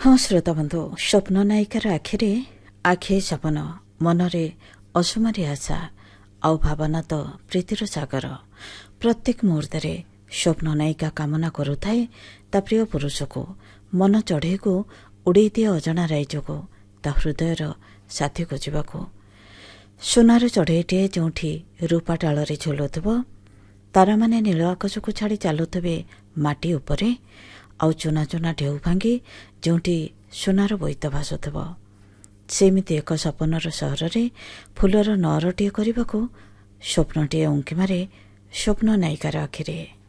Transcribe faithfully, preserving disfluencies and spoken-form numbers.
ହଁ ଶ୍ରୋତା ବନ୍ଧୁ, ସ୍ୱପ୍ନ ନାୟିକାର ଆଖିରେ ଆଖି ସପନ, ମନରେ ଅସୁମାରୀ ଆଶା ଆଉ ଭାବନା ତ ପ୍ରୀତିର ସାଗର। ପ୍ରତ୍ୟେକ ମୁହୂର୍ତ୍ତରେ ସ୍ୱପ୍ନ ନାୟିକା କାମନା କରୁଥାଏ ତା ପ୍ରିୟ ପୁରୁଷକୁ, ମନ ଚଢ଼େଇକୁ ଉଡ଼େଇ ଦିଏ ଅଜଣା ରାଇଜକୁ, ତା ହୃଦୟର ସାଥୀ ଖୋଜିବାକୁ। ସୁନାର ଚଢ଼େଇଟିଏ ଯେଉଁଠି ରୂପା ଡାଳରେ ଝୁଲୁଥିବ, ତାରାମାନେ ନୀଳ ଆକାଶକୁ ଛାଡ଼ି ଚାଲୁଥିବେ ମାଟି ଉପରେ, ଆଉ ଚୁନା ଚୁନା ଢେଉ ଭାଙ୍ଗି ଯେଉଁଠି ସୁନାର ବୋଇତ ଭାସୁଥିବ, ସେମିତି ଏକ ସପନର ସହରରେ ଫୁଲର ନଅରଟିଏ କରିବାକୁ ସ୍ୱପ୍ନଟିଏ ଉଙ୍କି ମାରେ ସ୍ୱପ୍ନ ନାୟିକାର ଆଖିରେ।